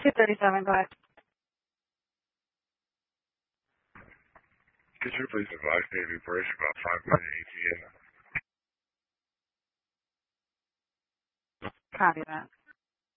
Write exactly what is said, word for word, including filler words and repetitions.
two thirty-seven, go ahead. Could you please advise Navy Bridge about five minute A T M? Copy that.